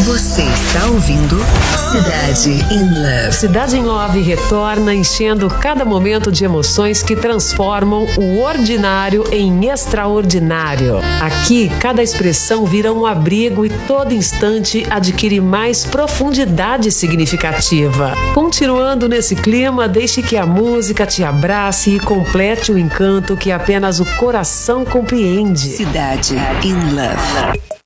Você está ouvindo Cidade in Love. Cidade in Love retorna enchendo cada momento de emoções que transformam o ordinário em extraordinário. Aqui, cada expressão vira um abrigo e todo instante adquire mais profundidade significativa. Continuando nesse clima, deixe que a música te abrace e complete o encanto que apenas o coração compreende. Cidade in Love.